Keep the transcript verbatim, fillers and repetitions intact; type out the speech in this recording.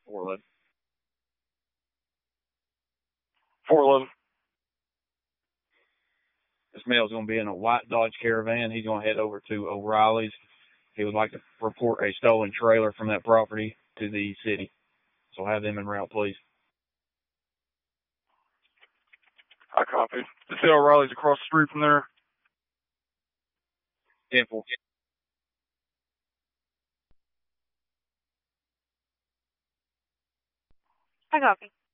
four eleven. four eleven. This male's going to be in a white Dodge Caravan. He's going to head over to O'Reilly's. He would like to report a stolen trailer from that property to the city. So have them en route, please. I copy. Just say O'Reilly's across the street from there. ten four. I copy.